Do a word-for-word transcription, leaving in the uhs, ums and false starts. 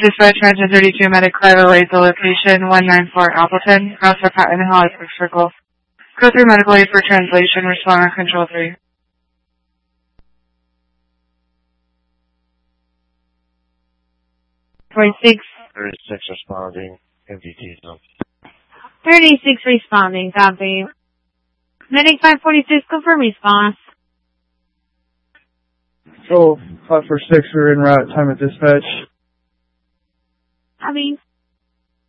Dispatch Mansion thirty-two Medic Clive Away to location one nine four Appleton, Cross for Patton Hollywood Circle. Go through medical aid for translation, respond on control three. forty-six. thirty-six responding, M D T zone. thirty-six responding, copy. Medic five forty-six, confirm response. So, five four six, we're en route, time of dispatch. Copy.